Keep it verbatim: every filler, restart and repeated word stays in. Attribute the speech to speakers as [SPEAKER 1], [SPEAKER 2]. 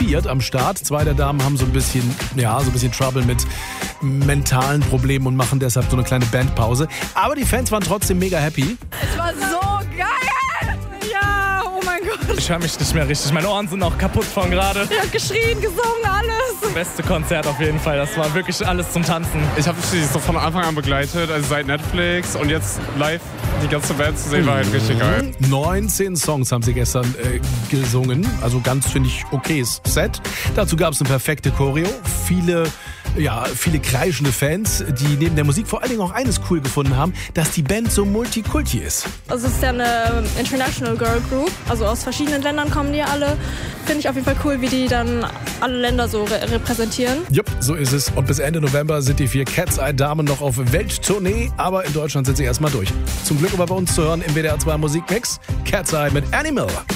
[SPEAKER 1] viert am Start. Zwei der Damen haben so ein bisschen, ja, so ein bisschen Trouble mit mentalen Problemen und machen deshalb so eine kleine Bandpause. Aber die Fans waren trotzdem mega happy.
[SPEAKER 2] Es war so geil! Ja, oh mein Gott.
[SPEAKER 3] Ich höre mich nicht mehr richtig. Meine Ohren sind auch kaputt von gerade.
[SPEAKER 2] Ich hab geschrien, gesungen, alles.
[SPEAKER 3] Beste Konzert auf jeden Fall. Das war wirklich alles zum Tanzen.
[SPEAKER 4] Ich habe sie so von Anfang an begleitet, also seit Netflix, und jetzt live die ganze Band zu sehen, war halt richtig geil.
[SPEAKER 1] neunzehn Songs haben sie gestern äh, gesungen, also ganz, finde ich, okayes Set. Dazu gab es eine perfekte Choreo, viele, ja, viele kreischende Fans, die neben der Musik vor allen Dingen auch eines cool gefunden haben, dass die Band so Multikulti ist.
[SPEAKER 2] Also es ist ja eine International Girl Group, also aus verschiedenen Ländern kommen die alle. Finde ich auf jeden Fall cool, wie die dann alle Länder so re- repräsentieren.
[SPEAKER 1] Jupp, so ist es. Und bis Ende November sind die vier Cat's Eye Damen noch auf Welttournee, aber in Deutschland sind sie erstmal durch. Zum Glück aber bei uns zu hören im W D R zwei Musikmix. Cat's Eye mit Animal.